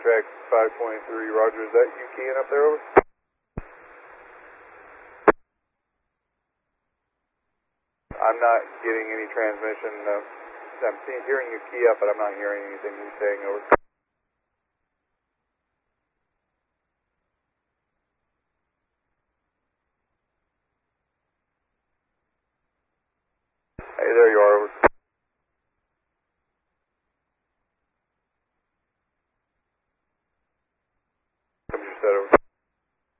track 523, roger. Is that you keying up there, over? I'm not getting any transmission. I'm hearing you key up, but I'm not hearing anything you're saying, over. Hey, there you are, over.